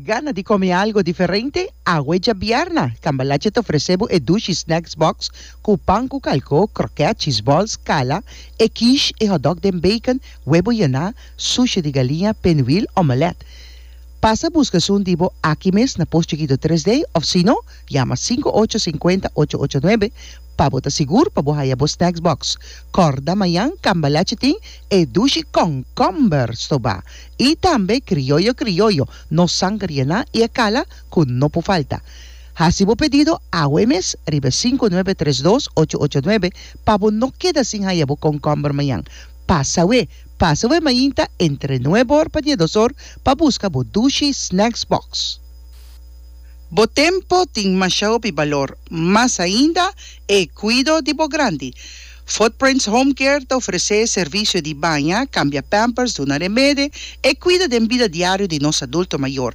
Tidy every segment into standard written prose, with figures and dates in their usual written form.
Gana de comer algo diferente? Agüeja Bierna. Cambalache te ofrecemos el Dushi Snacks Box con pan con calco, croquet, cheese balls, cala, e quiche e hot dog de bacon, huevo yaná, sushi de galinha, pinwheel, omelette. Pasa buscas un tipo aquí mes na post chiquito 3D o si no, llama 5850-889 para botar seguro para bohaya bo snacks box. Corda mayan cambalache ting e dushi con comber stoba. Y también criollo, no sangriana y acala con no po falta. Hasibo pedido a Wemes, ribe 5932-889 para no queda sin hayabo con comber mayan. Pasa mayinta entre 9 horas para 2 horas para buscar bo Dushi Snacks Box. Bo tempo ting masyaw pi valor, mas ainda e cuido di bo grande. Footprints Home Care te ofrece servicio de baña, cambia pampers, dona remede e cuida de vida diario de nos adulto mayor.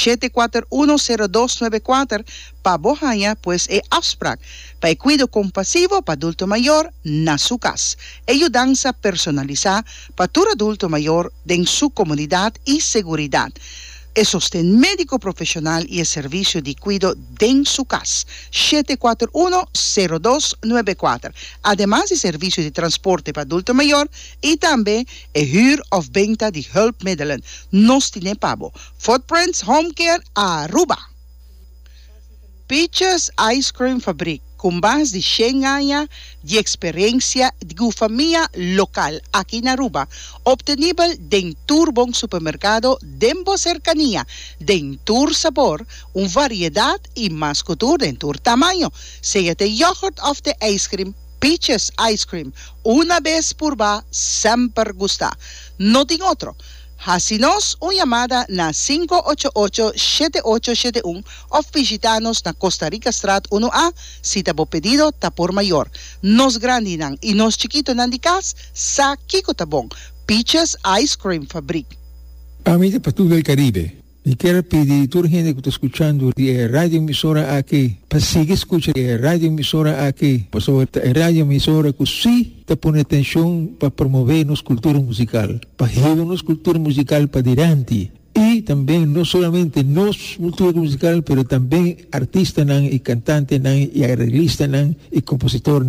7410294 pa bohaya pues e afspraak. Pa e cuido compasivo pa adulto mayor na su casa. Ayudanza personalizada pa tu adulto mayor en su comunidad y seguridad. El sostén médico profesional y el servicio de cuidado en su casa. 741-0294. Además de servicio de transporte para adulto mayor y también el huur of venta de hulpmiddelen. Nos tiene pavo. Footprints Home Care Aruba. Peaches Ice Cream Fabric. Con más de 100 años de experiencia de familia local aquí en Aruba, obtenible en Turbón Supermercado de cercanía, de Tur sabor, una variedad y más couture de Tur tamaño. Sea de yogurt of the ice cream, Peaches Ice Cream, una vez por va, siempre gusta. No tiene otro. Hacinos una llamada na 588-7871 o visitanos na Costa Rica Strat 1A si tabo pedido ta por mayor. Nos grande nang y nos chiquito nang dikas sa Kiko Tabong. Peaches Ice Cream Fabric. Amiga para todo el Caribe. Y quiero pedir a toda la gente que está escuchando de radio emisora aquí, para seguir escuchando de radio emisora aquí, por sobre radio emisora que sí te pone atención para promover nuestra cultura musical, para llevar nuestra cultura musical para adelante. Y también no solamente nuestra cultura musical, pero también artistas y cantantes y arreglistas y compositores